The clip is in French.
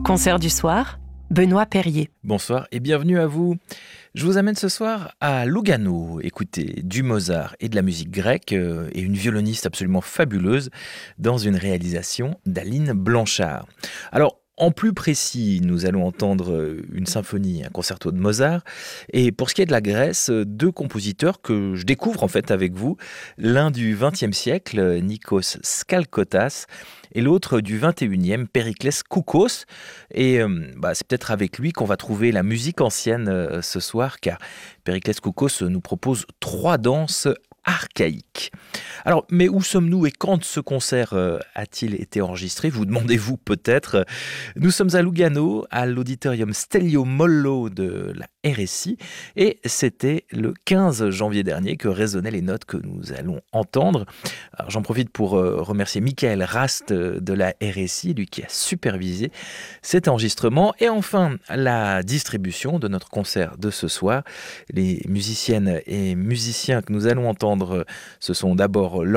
Concert du soir, Benoît Perrier. Bonsoir et bienvenue à vous. Je vous amène ce soir à Lugano, écouter du Mozart et de la musique grecque et une violoniste absolument fabuleuse dans une réalisation d'Aline Blanchard. Alors, en plus précis, nous allons entendre une symphonie, un concerto de Mozart. Et pour ce qui est de la Grèce, deux compositeurs que je découvre en fait avec vous. L'un du XXe siècle, Nikos Skalkotas, et l'autre du XXIe, Périclès Koukos. Et c'est peut-être avec lui qu'on va trouver la musique ancienne ce soir, car Périclès Koukos nous propose 3 danses archaïques. Alors, mais où sommes-nous et quand ce concert a-t-il été enregistré? Vous demandez-vous peut-être. Nous sommes à Lugano, à l'auditorium Stelio Mollo de la RSI, et c'était le 15 janvier dernier que résonnaient les notes que nous allons entendre. Alors, j'en profite pour remercier Michael Rast de la RSI, lui qui a supervisé cet enregistrement. Et enfin, la distribution de notre concert de ce soir. Les musiciennes et musiciens que nous allons entendre, ce sont d'abord